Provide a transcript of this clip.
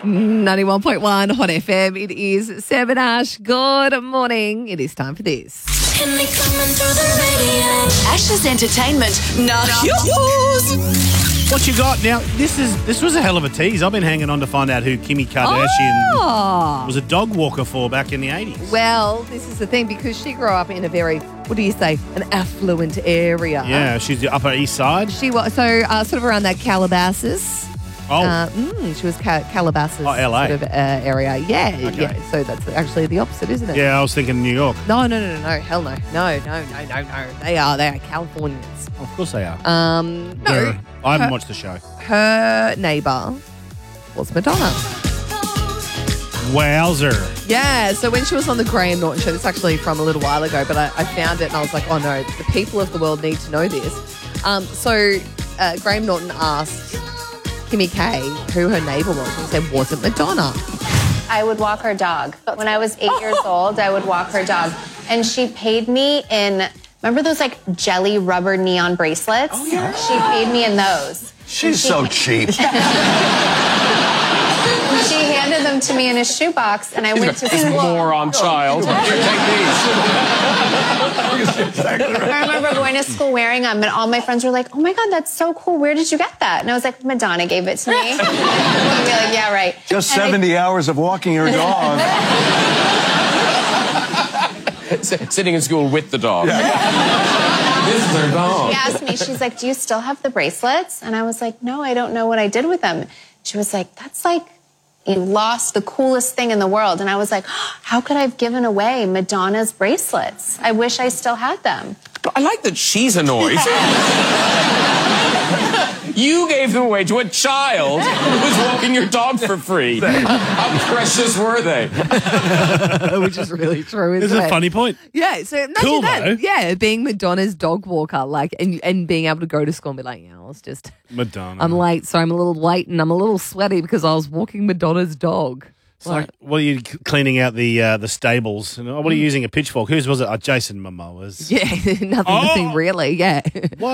91.1 Hot FM. It is Sam and Ash. Good morning. It is time for this. Coming through the radio. Ash's entertainment, not yours. What you got now? This was a hell of a tease. I've been hanging on to find out who Kimi Kardashian was a dog walker for back in the 80s. Well, this is the thing because she grew up in a very, an affluent area. Yeah, she's the Upper East Side. She was sort of around that Calabasas. She was Calabasas LA. sort of area. Yeah, Okay. yeah. So that's actually the opposite, isn't it? Yeah, I was thinking New York. No. Hell no. No. They are Californians. Of course they are. No. I haven't watched the show. Her neighbour was Madonna. Wowzer. Yeah, so when she was on the Graham Norton show, this is actually from a little while ago, but I found it and I was like, oh no, the people of the world need to know this. So Graham Norton asked Kimi K who her neighbour was and said, was it Madonna? I would walk her dog. When I was 8 years old, I would walk her dog. And she paid me in, remember those like jelly rubber neon bracelets? Oh, yeah. She paid me in those. She's so cheap. She handed them to me in a shoebox, and I went to school. Moron child. Here, take these. I remember going to school wearing them, and all my friends were like, oh my God, that's so cool. Where did you get that? And I was like, Madonna gave it to me. And they'd be like, yeah, right. Just 70 hours of walking your dog. Sitting in school with the dog. This is her dog. She asked me, she's like, do you still have the bracelets? And I was like, no, I don't know what I did with them. She was like, that's like, you lost the coolest thing in the world. And I was like, how could I have given away Madonna's bracelets? I wish I still had them. I like that she's annoyed. You gave them away to a child who was walking your dog for free. How precious were they? Which is really true, isn't This is it? a funny point. Yeah, so imagine Cool, that. though. Yeah, being Madonna's dog walker, and being able to go to school and be like, yeah, I was just, Madonna. I'm late, so I'm a little late and I'm a little sweaty because I was walking Madonna's dog. It's like, what are you cleaning out the stables? And what are you using a pitchfork? Whose was it? Jason Momoa's. Yeah, nothing really, yeah. What?